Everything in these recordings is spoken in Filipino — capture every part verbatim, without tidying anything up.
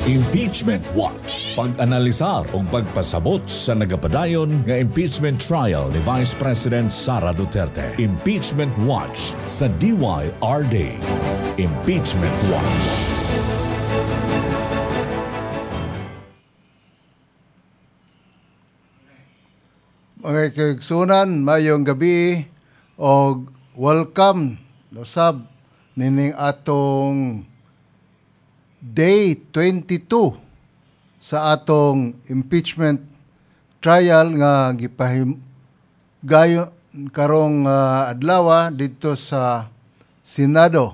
Impeachment Watch. Pag-analisar o pagpasabot sa nagapadayon nga impeachment trial ni Vice President Sara Duterte. Impeachment Watch sa D Y R D. Impeachment Watch. Mga kaigsunan, mayong gabi o welcome lusab nining atong day twenty-two sa atong impeachment trial nga gipahim gayo karong uh, adlaw dito sa Senado.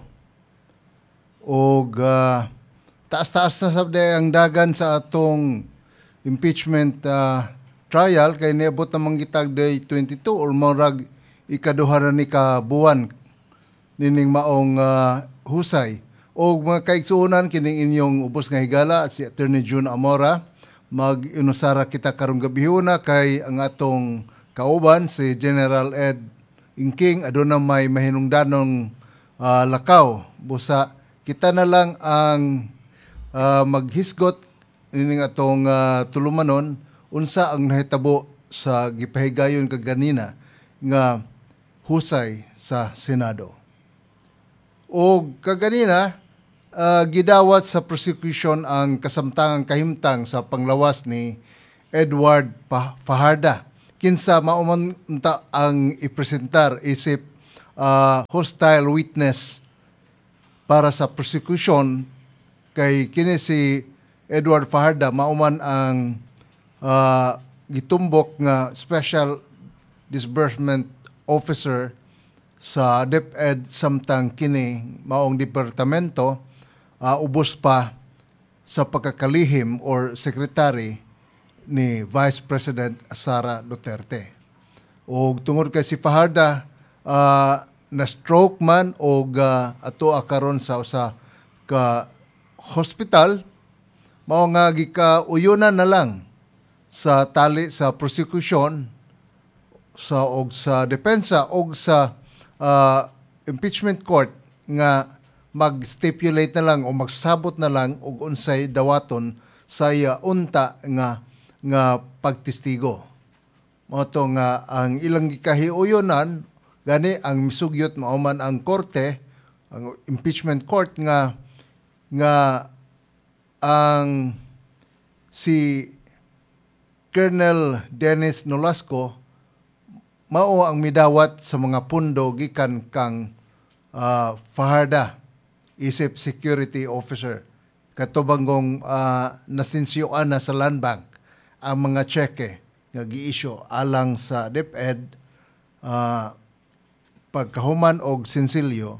Og uh, taas-taas na sabde ang dagan sa atong impeachment uh, trial kay niabot namang gitag day twenty-two or murag ikaduha na ni ka buwan nining maong uh, husay. O mga kaigsuunan kining inyong ubos nga higala si Attorney June Amora, mag-inusara kita karong gabihuna kay ang atong kauban si General Ed Ingking aduna may mahinungdanong uh, lakaw. Busa kita na lang ang uh, maghisgot ining atong uh, tulumanon unsa ang nahitabo sa gipahigayon kaganina nga husay sa Senado. O kaganina, uh, gidawat sa prosecution ang kasamtangang kahimtang sa panglawas ni Edward Fajardo. Kinsa mauman unta ang ipresentar isip uh, hostile witness para sa prosecution kay kini si Edward Fajardo mauman ang uh, gitumbok nga special disbursement officer sa DepEd samtang kini maong departamento uh, ubos pa sa pagkakalihim or secretary ni Vice President Sara Duterte. O tungod kay si Fajardo uh, na stroke man o uh, ato akaron sa usa ka hospital mao nga gikauyunan na lang sa tali sa prosecution sa og sa depensa og sa uh, impeachment court nga mag-stipulate na lang o magsabot na lang og unsay dawaton sa iya unta nga nga pagtestigo. Mao to nga ang ilang gikahiuyonan gani ang misugyot mao man ang korte, ang impeachment court nga nga ang si Colonel Dennis Nolasco mao ang midawat sa mga pundo gikan kang uh, Fajardo isip security officer katubanggong uh, nasinsyuan na sa Land Bank ang mga cheque nga gi-issue alang sa DepEd uh, pagkahuman og sensilyo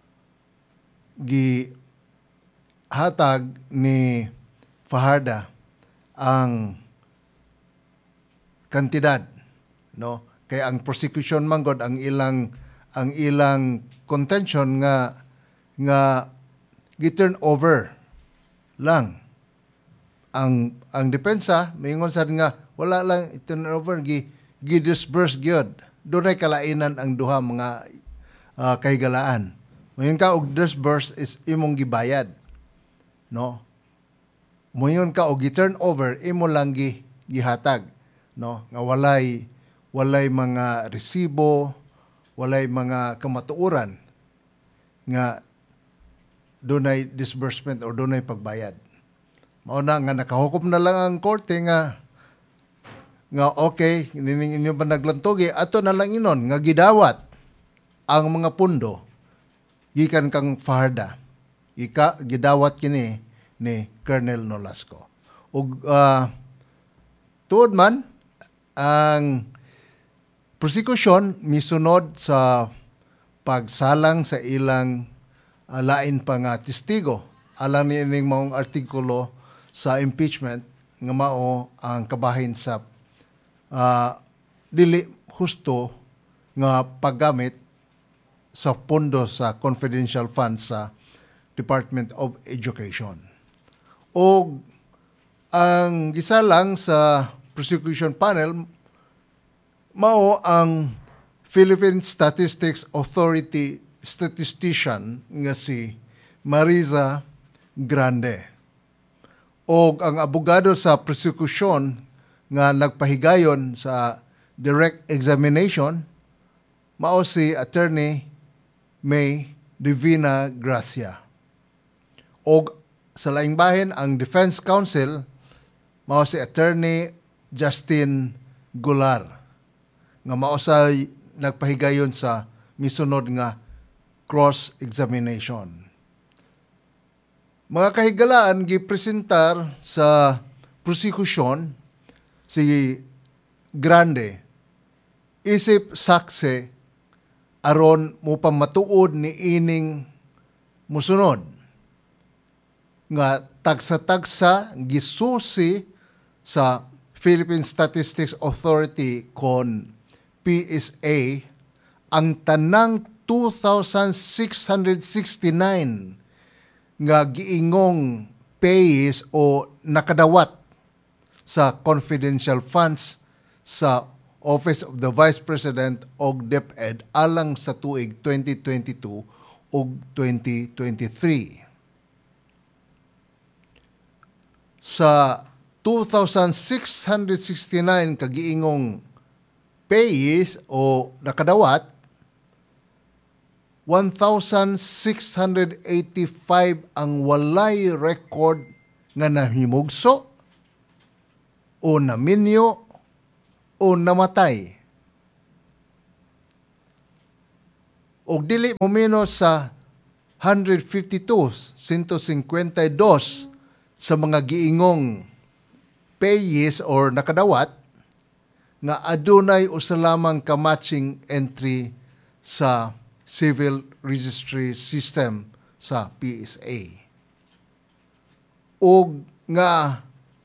gi hatag ni Fajardo ang kantidad, no? Kay ang prosecution man god ang ilang ang ilang contention nga nga gi-turn over lang ang ang depensa mingon sad nga wala lang i-turn over gi gi-disburse gyud dunay kalainan ang duha mga uh, kahigalaan. Mayon ka og disburse is imong gibayad, no? Mayon ka og gi-turn over imo lang gi gihatag, no? Nga walay walay mga resibo, walay mga kamatuoran nga dunay disbursement or dunay pagbayad. Mao na nga nakahukom na lang ang korte nga nga okay, nining inyo ba naglantogi ato na lang inon nga gidawat ang mga pundo gikan kang Fajardo. Ika gidawat kini ni Colonel Nolasco. Ug uh, tuod man ang prosecution misunod sa pagsalang sa ilang uh, lain pa nga testigo alang ni ining maong artikulo sa impeachment nga mao ang kabahin sa uh, dili husto nga paggamit sa pondo sa confidential funds sa Department of Education. O ang gisalang sa prosecution panel mao ang Philippine Statistics Authority statistician nga si Mariza Grande. o ang abogado sa prosecution nga nagpahigayon sa direct examination mao si Attorney May Divina Gracia. O sa laing bahin ang defense counsel mao si Attorney Justin Gular nga mao say nagpahigayon sa misunod nga cross-examination. Mga kahigalaan gipresentar sa prosecution si Grande isip sakse aron mo pamatuod ni ining musunod nga tagsa-tagsa gisusi sa Philippine Statistics Authority kon P S A ang tanang two thousand six hundred sixty-nine nga giingong pays o nakadawat sa confidential funds sa Office of the Vice President og DepEd alang sa tuig twenty twenty-two ug twenty twenty-three. Sa two thousand six hundred sixty-nine ka giingong pays o nakadawat, one thousand six hundred eighty-five ang walay record nga nahimugso o naminyo o namatay. O dili mo menos sa one hundred fifty-two, one hundred fifty-two sa mga giingong payis or nakadawat nga adunay usa lamang ka matching entry sa Civil Registry System sa P S A. O nga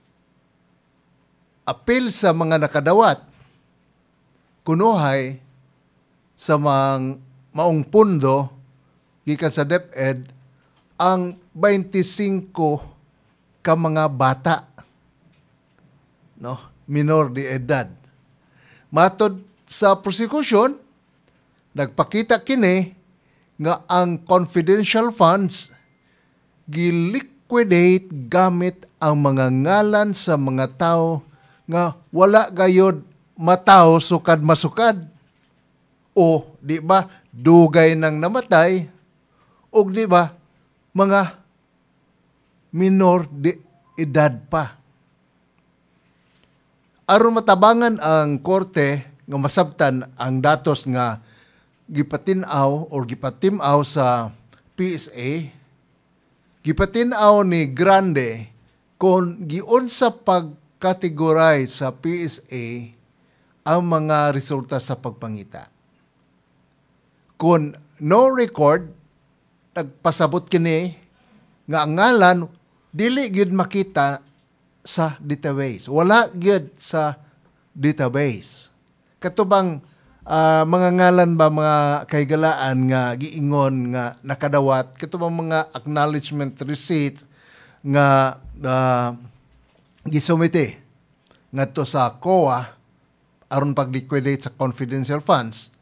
apil sa mga nakadawat kunuhay sa mga maong pundo gikan sa DepEd ang twenty-five ka mga bata, no, minor de edad. Matod sa prosecution, nagpakita kini nga ang confidential funds giliquidate gamit ang mga ngalan sa mga tao nga wala gayod mataw sukad masukad o di ba dugay nang namatay o di ba mga minor de edad pa. Aron matabangan ang korte nga masabtan ang datos nga gipatinaw or gipatimaw sa P S A, gipatinaw ni Grande kung giunsa pag-categorize sa P S A ang mga resulta sa pagpangita. Kung no record, nagpasabot kini nga ang ngalan dili gyud makita sa database. Wala gyud sa database. Katubang uh, mga ngalan ba mga kahigalaan nga giingon nga nakadawat, katubang mga acknowledgement receipt nga uh, gisumite ngadto sa C O A aron pag-liquidate sa confidential funds.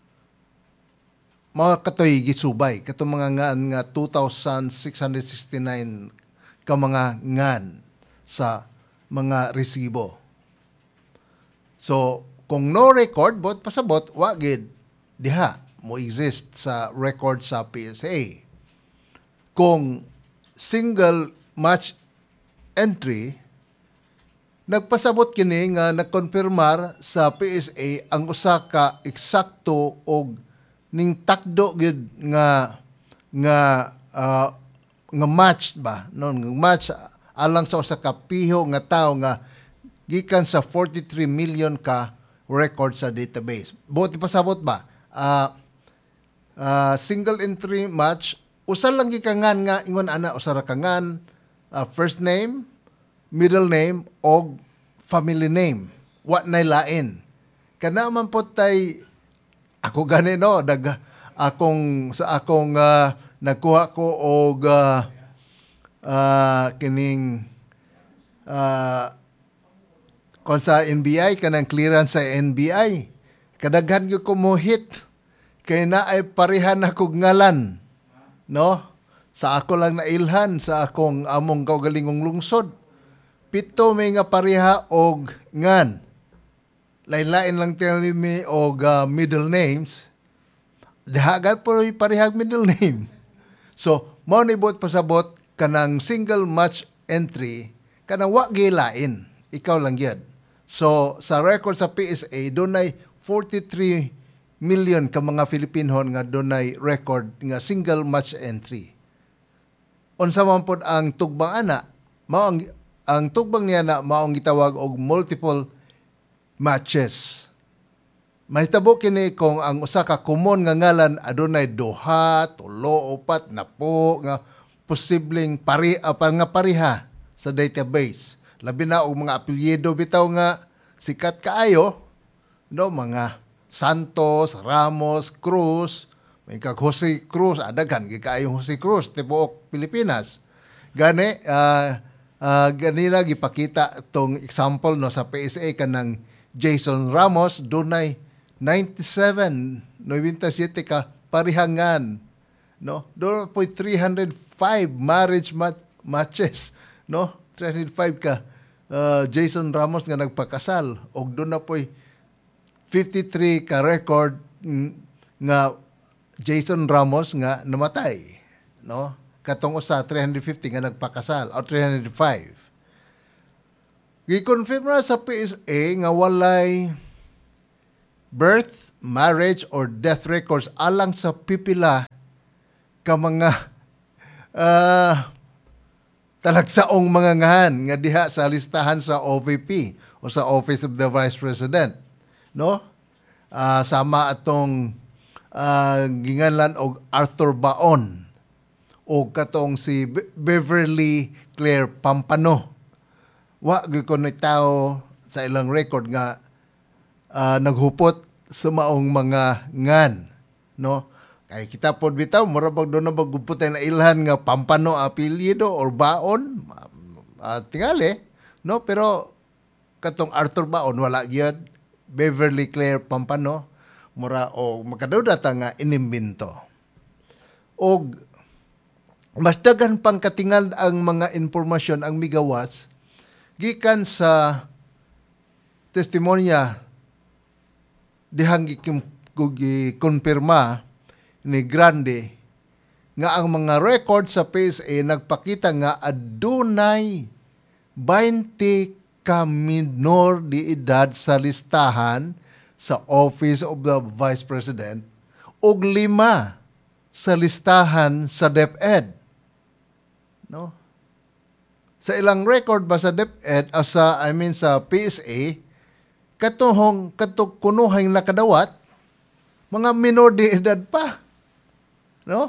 Mga katoy gisubay katong mga ngan nga two thousand six hundred sixty-nine ka mga ngan sa mga resibo. So, kung no record, bot pasabot, wagid diha mo exist sa record sa P S A. Kung single match entry, nagpasabot kini nga nagkonfirmar sa P S A ang usa ka eksakto og ning takdo gid nga nga uh, nga match ba non nga match alang sa usa ka piho nga tawo nga gikan sa forty-three million ka record sa database. Buti pasabot ba uh, uh, single entry match usa lang gikangan nga ingon ana usa ra kangan uh, first name, middle name og family name. Wa nay lain. Kana man po tay ako gani no dag akong sa akong uh, nagkuha ko og uh, uh, kining uh, kon sa N B I kanang clearance sa N B I kadaghan gyud ko mo hit kay naay parehan ako ngalan no sa ako lang nailhan sa akong among kaugalingong lungsod pito may nga pareha og ngan. Lain-lain lang tili mi og uh, middle names. Dahagad po parehag middle name. So, mao ni bot pasabot kanang single match entry kanang wa gilain. Ikaw lang gyud. So, sa record sa P S A dunay forty-three million ka mga Filipinhon nga dunay record nga single match entry. Unsa man pod ang tugbang ana, mao ang, ang tugbang niya na mao ang gitawag og multiple matches. Mahitabo kini kung ang usa ka common nga ngalan adunay duha, tulo, upat, napo nga posibleng pari uh, nga pareha sa database. Labi na og mga apelyido bitaw nga sikat kaayo, no, mga Santos, Ramos, Cruz, may kag Jose Cruz, adagan gi kaayo Jose Cruz tibuok Pilipinas. Gani uh, uh, ganina gipakita tong example no sa P S A kanang Jason Ramos dunay ninety-seven, ninety-seven ka parihangan, no? Doon po three hundred five marriage mat- matches, no? three hundred five ka uh, Jason Ramos nga nagpakasal og doon na po fifty-three ka record mm, nga Jason Ramos nga namatay, no? Katong usa three hundred fifty nga nagpakasal o three hundred five. Gi-confirm na sa P S A nga walay birth, marriage, or death records alang sa pipila ka mga uh, talagsaong mga ngahan nga diha sa listahan sa O V P o sa Office of the Vice President. No? Uh, sama atong uh, ginganlan og Arthur Baon o katong si Be- Beverly Claire Pampano. Wa gyud tao sa ilang record nga uh, naghupot sa maong mga ngan, no? Kay kita pod bitaw mura bag do na bagupot na ilhan nga Pampano apelyido or Baon, uh, tingali, no? Pero katong Arthur Baon wala gyud. Beverly Claire Pampano mura o makadudata nga inimbento. Og mas daghan pang katingal ang mga impormasyon ang migawas gikan sa testimonya dihang gi-konfirma ni Grande nga ang mga record sa P S A nagpakita nga adunay twenty ka minor di edad sa listahan sa Office of the Vice President ug lima sa listahan sa DepEd. No? Sa ilang record ba sa DepEd o sa I mean sa P S A katuhong katuk kunuhang nakadawat mga minor di edad pa. No?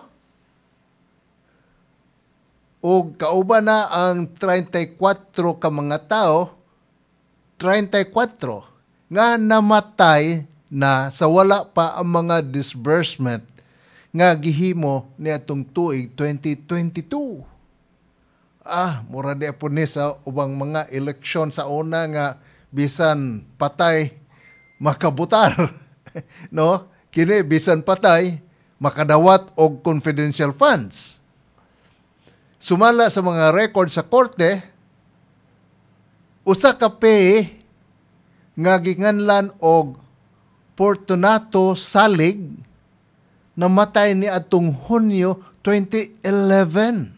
O kauban na ang thirty-four ka mga tao, thirty-four nga namatay na sa wala pa ang mga disbursement nga gihimo ni atong tuig twenty twenty-two. Ah, mura di po ni sa ubang mga eleksyon sa una nga bisan patay makabutar. No? Kini bisan patay makadawat og confidential funds. Sumala sa mga record sa korte, usa ka pay nga ginganlan og Fortunato Salig namatay ni atong Hunyo twenty eleven.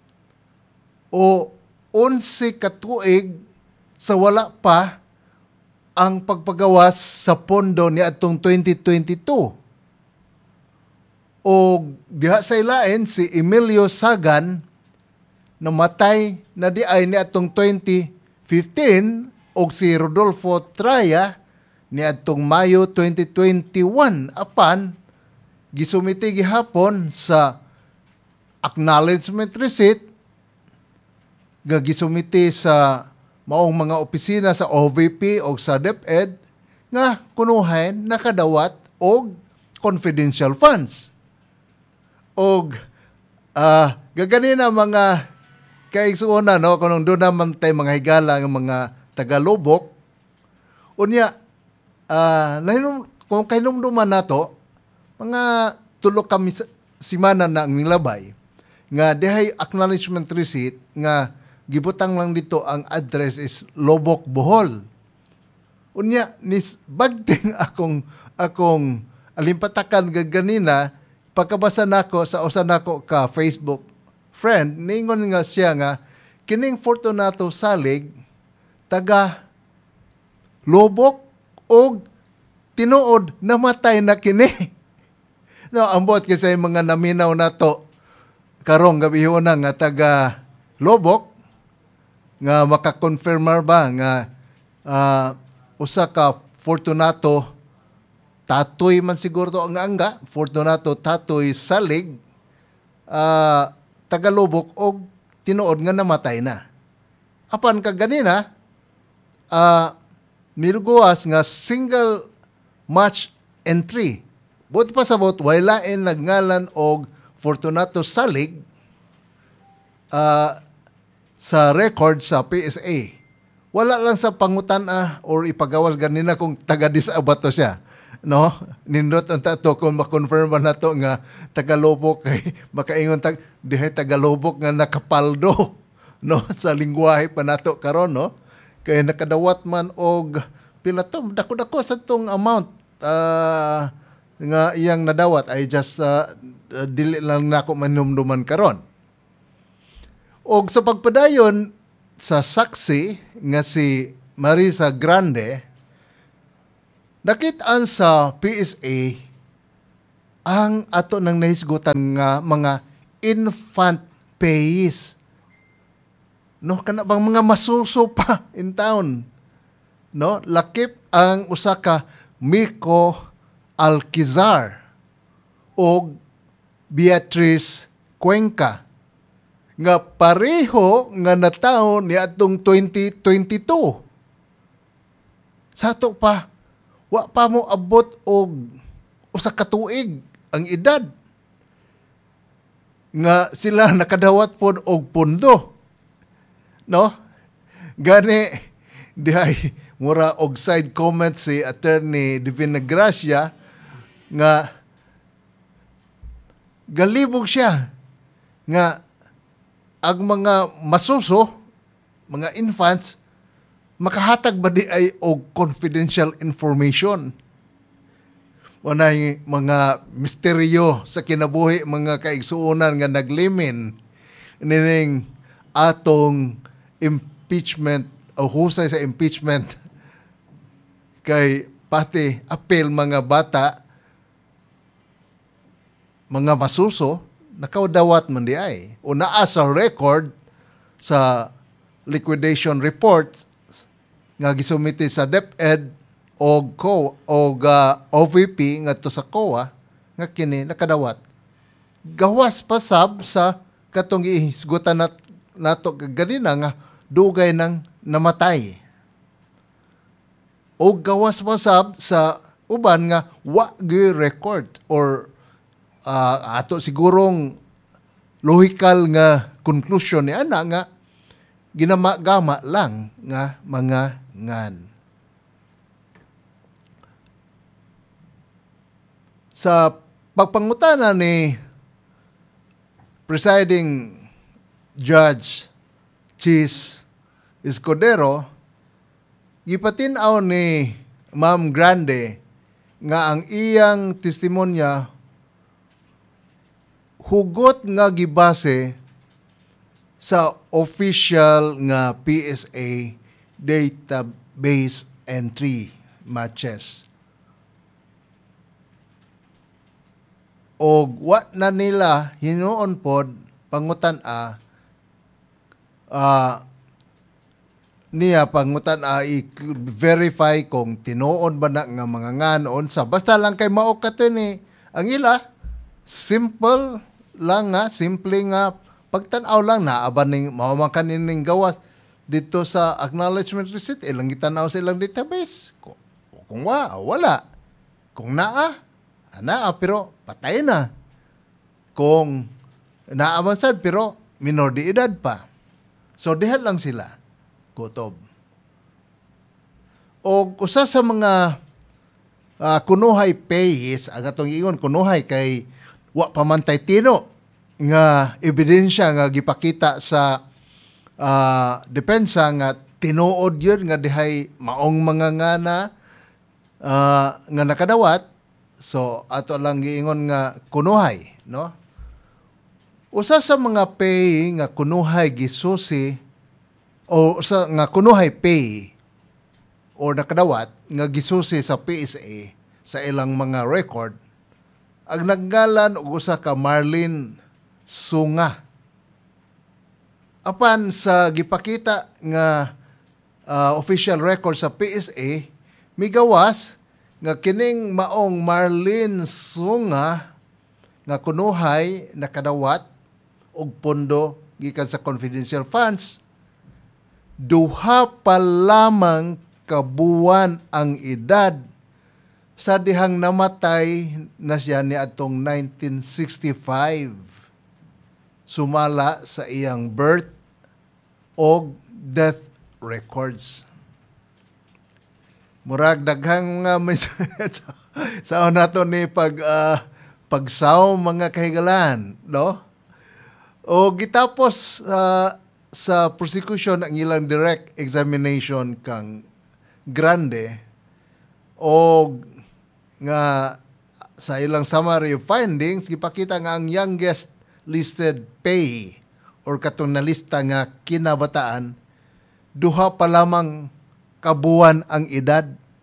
O eleven ka tuig sa wala pa ang pagpagawas sa pondo ni atong twenty twenty-two. O diha sa ilain si Emilio Sagan namatay na di ay ni atong twenty fifteen og si Rodolfo Traya ni atong Mayo twenty twenty-one apan gisumiti gihapon sa acknowledgement receipt nga gisumiti sa maong mga opisina sa O V P o sa DepEd nga kunuhan nakadawat og confidential funds. Og uh, gaganina mga kaigsuuna no kunong doon naman tay mga higala ng mga tagalubok unya uh, nahinom kung kainumduman nato mga tulo kami simana na ang nilabay nga dihay acknowledgement receipt nga gibutang lang dito ang address is Lobok, Bohol. Unya nis bagting akong akong alimpatakan gaganina pagkabasa nako sa usa nako ka Facebook friend, ningon nga siya nga kining Fortunato Salig taga Lobok og tinuod namatay na kini. No, ambot kasi mga naminaw nato karong gabi na nga taga Lobok nga makakonfirmar ba nga uh, usa ka Fortunato Tatoy man siguro to ang angga, Fortunato Tatoy Salig uh, taga Lobok og tinuod nga namatay na. Apan kaganina uh, miluguas nga single match entry. Buti pa sabot walain nagngalan og Fortunato Salig uh, sa record sa P S A. Wala lang sa pangutan-a or ipagawas ganina kung taga-disabato siya. No? Nindot ang tato kung makonfirm ba na to nga taga-Lobok kay makaingon tag dihay taga-Lobok nga nakapaldo no sa lingwahe pa nato karon no. Kay nakadawat man og pila to dako-dako sa tong amount uh, nga iyang nadawat ay just uh, dili lang nako manumduman karon. Og sa pagpadayon sa saksi nga si Marisa Grande, nakitaan sa P S A ang ato nang nahisgutan nga mga infant payers. No, kana bang mga masuso pa in town. No, lakip ang usa ka Miko Alquizar o Beatrice Cuenca nga pareho nga nataon ni atong twenty twenty-two. Sa to pa, wa pa mo abot og usa ka tuig ang edad nga sila nakadawat pod og pundo. No? Gani dihay mura og side comment si Attorney Divina Gracia nga galibog siya nga ang mga masuso, mga infants, makahatag ba di ay og confidential information? Wanay mga misteryo sa kinabuhi, mga kaigsuonan nga naglimin nining atong impeachment o husay sa impeachment kay pati apel mga bata, mga masuso, nakawdawat man di ay. O naa sa record sa liquidation report nga gisumiti sa DepEd o C O A o uh, O V P nga to sa C O A nga kini nakadawat. Gawas pa sab sa katong ihisgutan nat, nato ganina nga dugay ng namatay. O gawas pa sab sa uban nga wa gi record or uh, ato sigurong logical nga conclusion ni ana nga ginama-gama lang nga mga ngan. Sa pagpangutana ni presiding Judge Chis Escudero, gipatinaw ni Ma'am Grande nga ang iyang testimonya hugot nga gibase sa official nga P S A database entry matches. O wa na nila hinuon pod pangutan-a uh, niya pangutan-a i-verify kung tinuon ba na nga mga nganoon sa basta lang kay mao katen ni ang ila simple lang nga simple nga pagtan-aw lang na aban ning mamakan ning gawas dito sa acknowledgement receipt ilang gitanaw sa ilang database kung, kung wa wala kung naa naa pero patay na kung naabansad pero minor de edad pa so diha lang sila kutob o usa sa mga uh, kunuhay pays ang atong ingon kunuhay kay wa pamantay tino nga ebidensya nga gipakita sa ah, depensa nga tinuod yun nga dihay maong mga ngana ah, nga nakadawat. So ato lang giingon nga kunuhay, no? Usa sa mga pay nga kunuhay gisusi o sa nga kunuhay pay or nakadawat nga gisusi sa P S A sa ilang mga record ang naggalan og usa ka Marlene Sunga. Apan sa gipakita nga uh, official record sa P S A, migawas nga kining maong Marlene Sunga nga kunuhay nakadawat og pondo gikan sa confidential funds, duha pa lamang kabuwan ang edad sa dihang namatay na siya ni atong nineteen sixty-five. Sumala sa iyang birth o death records. Murag daghang nga may sa nato ni pag uh, pagsaw mga kahigalan, no? O gitapos uh, sa prosecution ang ilang direct examination kang Grande o nga sa ilang summary of findings gipakita nga ang youngest listed pay or katong nalista nga kinabataan duha pa lamang kabuwan ang edad.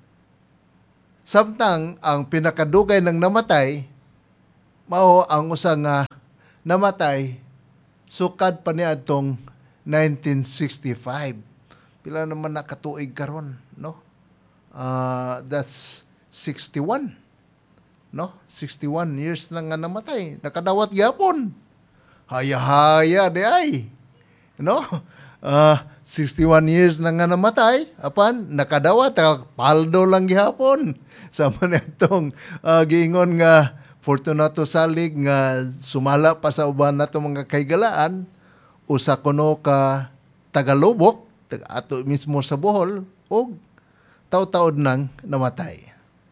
Samtang ang pinakadugay ng namatay mao ang usa nga namatay sukad pa ni atong nineteen sixty-five. Pila naman nakatuig karon, no? Uh, that's sixty-one. No? sixty-one years na nga namatay. Nakadawat gyapon. Haya-haya di ay. No? Uh, sixty-one years na nga namatay. Apan, nakadawat. Paldo lang gihapon. Sama na itong uh, giingon nga Fortunato Salig nga sumala pa sa uban nato mga kaigalaan. Usa kuno ka Tagalubok, taga ato mismo sa Bohol, o taw-taod nang namatay.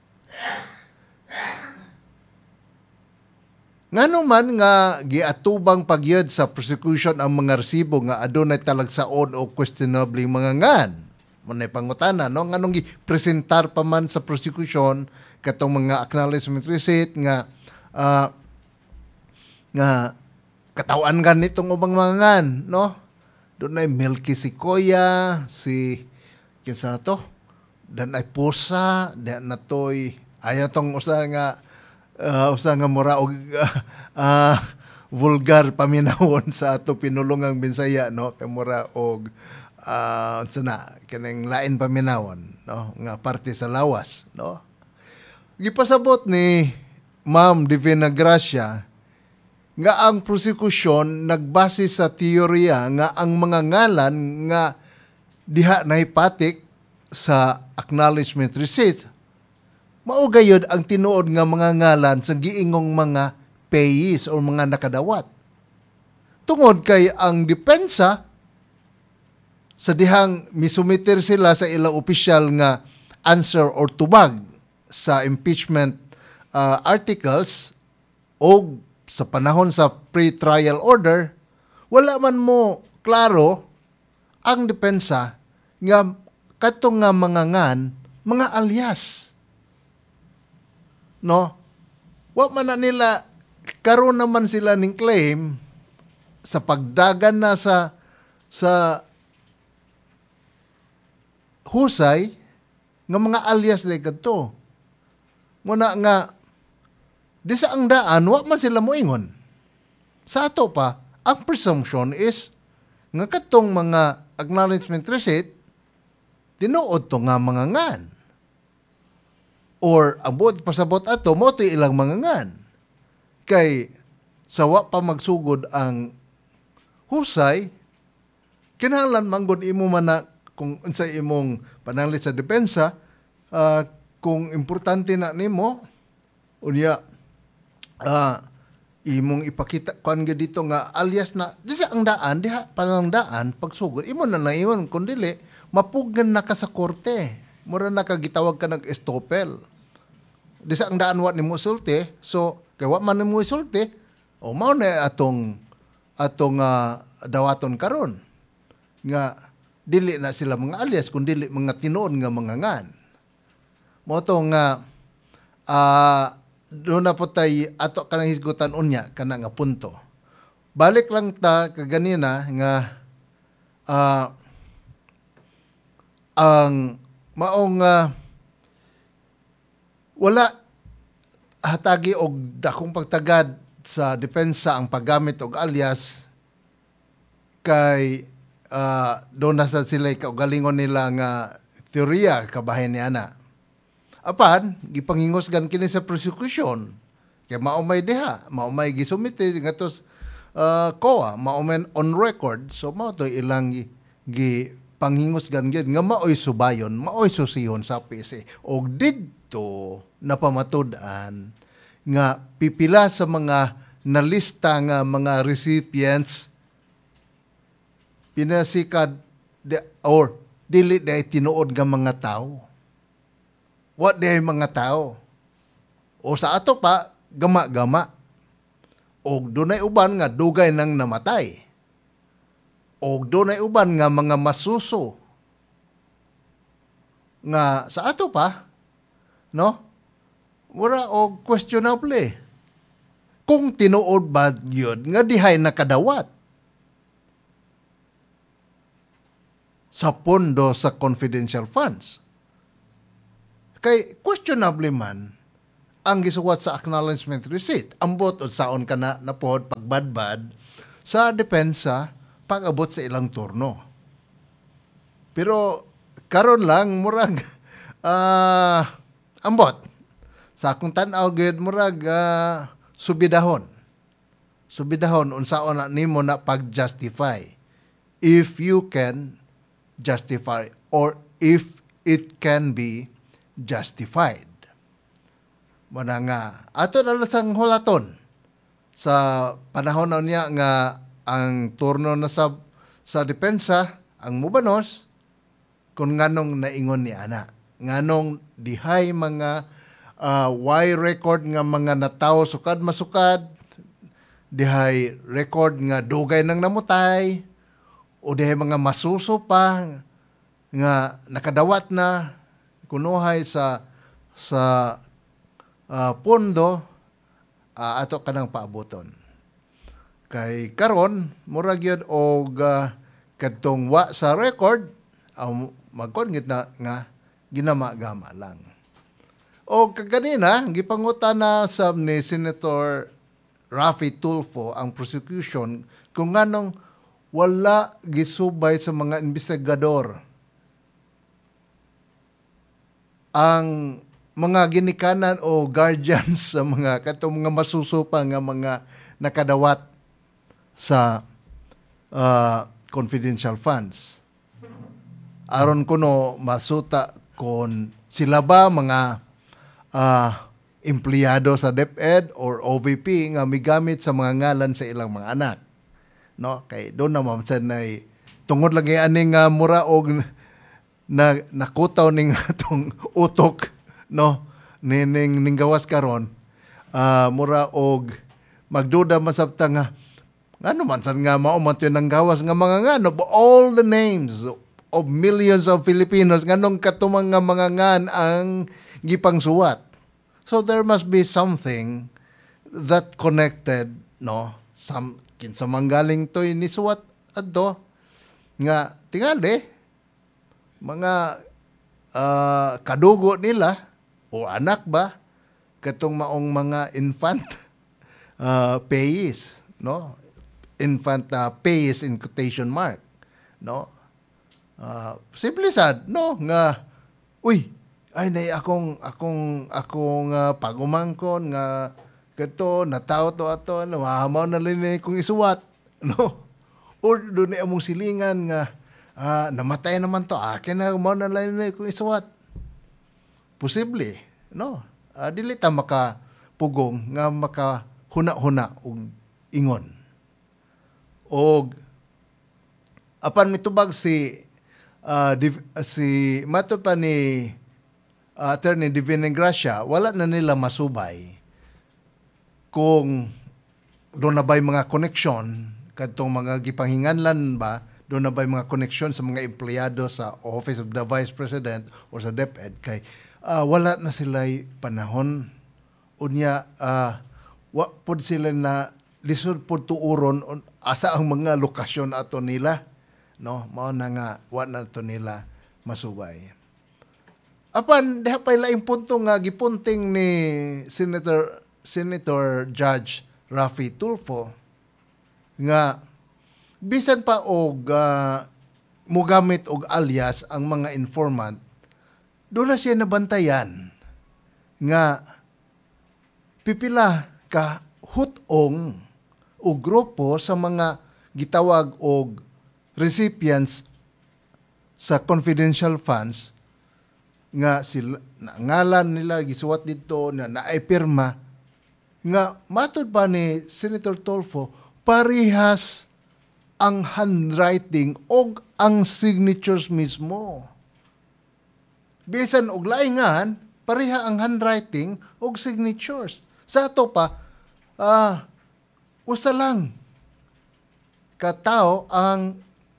Ngano man nga giatubang pagyod sa prosecution ang mga resibo nga adunay talagsaon o questionable mga ngan. Manay pangutana, no? Nganong gi-presentar pa man sa prosecution katong mga acknowledgement receipt nga uh, nga katawan gan nitong ubang mga ngan, no? Doon ay Milky Sequoia, si kinsa na to? Dan ay Pusa, dan na to'y ayaw tong usa nga uh, usa nga mura og uh, uh, vulgar paminawon sa ato pinulungang Bisaya, no? Kay mura og uh, sana kanang lain paminawon, no? Nga parte sa lawas, no? Gipasabot ni Ma'am Divina Gracia nga ang prosecution nagbase sa teorya nga ang mga ngalan nga diha nahipatik sa acknowledgement receipt mao gayud ang tinuod nga mga ngalan sa giingong mga payees o mga nakadawat. Tungod kay ang depensa sa dihang misumiter sila sa ilang opisyal nga answer or tubag sa impeachment uh, articles o sa panahon sa pre-trial order, wala man mo klaro ang depensa nga katong nga mga ngan, mga alias. No? Wa man na nila, karon naman sila ning claim sa pagdagan na sa sa husay nga mga alias like to. Muna nga di sa ang daan, wa man sila moingon. Sa ato pa, ang presumption is nga katong mga acknowledgement receipt, tinuod to nga mga ngan. Or ang buot pasabot ato, mo to ilang mga ngan. Kay sa wa pa magsugod ang husay, kinahanglan manggod imo man na kung unsa imong pananglit sa depensa, uh, kung importante na nimo, unya, Uh, imong ipakita kuan nga dito nga alias na di sa ang daan diha panang daan pagsugod imo na naingon kun dili mapugan na ka sa korte mura na ka gitawag ka nag estopel di sa ang daan wa nimo sulti so kay wa man nimo sulti o mao na atong atong uh, dawaton karon nga dili na sila mga alias kun dili mga tinuod nga mga ngan. Moto nga uh, doon na po tayo ato kanang hisgutan unya kana nga punto. Balik lang ta kaganina nga uh, ang maong uh, wala hatagi og dakong pagtagad sa depensa ang paggamit og alias kay uh, doon na sa sila kaugalingon nila nga teorya kabahin ni ana. Apan gipangingosgan kini sa prosecution kay mao may diha, mao may gisumite ngadto uh, C O A, mao may on record, so mao to ilang gi, gi panghingosgan gyud nga maoy subayon, maoy susihon sa P S A. Og didto napamatud-an nga pipila sa mga nalista nga mga recipients pinasikad de, or dili day tinuod nga mga tao. What day mga tao? O sa ato pa, gama-gama. O dunay uban nga dugay nang namatay. O dunay uban nga mga masuso. Nga sa ato pa, no? Wala o questionable. Kung tinuod ba yun, nga dihay nakadawat sa pondo sa confidential funds. Kay questionable man ang gisuwat sa acknowledgement receipt. Ambot o saon ka na napod pagbadbad sa depensa pag-abot sa ilang turno. Pero karon lang murag uh, ambot sa akong tan-aw gyud murag uh, subidahon. Subidahon unsaon na nimo na pag-justify if you can justify or if it can be justified. Mana nga ato na sang hulaton sa panahon na niya nga ang turno na sa sa depensa ang mubanos kung nganong naingon ni ana, nganong dihay mga uh, why record nga mga natawo sukad masukad, dihay record nga dugay nang namutay, o dihay mga masuso pa nga nakadawat na kunuhay sa sa uh, pondo uh, ato kanang paaboton. Kay karon murag yun og uh, kadtong wa sa record um, magkongit na nga ginama-gama lang. O kaganina gipangutan na sa ni Senator Raffy Tulfo ang prosecution kung nganong wala gisubay sa mga investigador ang mga ginikanan o guardians sa mga katong mga masusupa nga mga nakadawat sa uh, confidential funds. Aron kuno masuta kon sila ba mga uh, empleyado sa DepEd or O V P nga migamit sa mga ngalan sa ilang mga anak. No, kay doon na mamsan nay tungod lang aning uh, mura og na nakutaw ning atong utok, no, nining ning gawas karon uh, mura og magduda masabta nga ano man san nga mao man nang gawas nga mga ngano all the names of millions of Filipinos nganong katumang nga mga ngan ang gipangsuwat. So there must be something that connected, no, some kinsa manggaling toy ni suwat adto nga tingali mga uh, kadugo nila o anak ba katong maong mga infant uh, payees, no, infant uh, payees in quotation mark, no, uh, simple sad, no, nga uy ay nay akong akong akong uh, pagumangkon nga kato nataw to ato ano mahamaw na lini kung isuwat, no, or doon ay among silingan nga Ah, namatay naman to. Akin na mo na lang kung isuwat. Posible, no? Uh, dili ta makapugong nga makahuna-huna og ingon. Og apan mitubag si uh, div, si mato pa ni uh, Attorney Divine Gracia, wala na nila masubay kung doon na ba'y mga koneksyon kadtong mga gipanghinganlan ba doon na ba yung mga connection sa mga empleyado sa Office of the Vice President or sa DepEd kay ah, wala na sila panahon unya uh, wa pod sila na lisod pod tuuron on- asa ang mga lokasyon ato nila no mao na nga wa na to nila masubay. Apan diha pa laing punto nga gipunting ni Senator Senator Judge Raffy Tulfo nga bisan pa og uh, mugamit og alias ang mga informant doon na siya nabantayan nga pipila ka hutong o grupo sa mga gitawag og recipients sa confidential funds nga sila na ngalan nila gisuwat dito na naipirma nga matud pa ni Senator Tulfo parihas ang handwriting og ang signatures mismo. Bisan og laingan pareha ang handwriting og signatures. Sa ato pa ah usa lang katao ang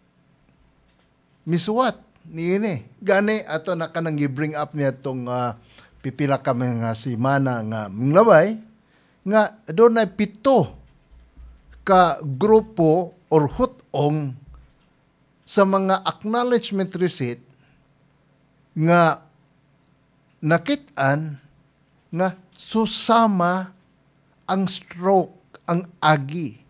misuwat niini. Gani ato na kanang gi-bring up niya tong uh, pipila ka mga semana nga minglabay nga doon na pito ka grupo or hutong sa mga acknowledgement receipt nga nakit-an nga susama ang stroke, ang agi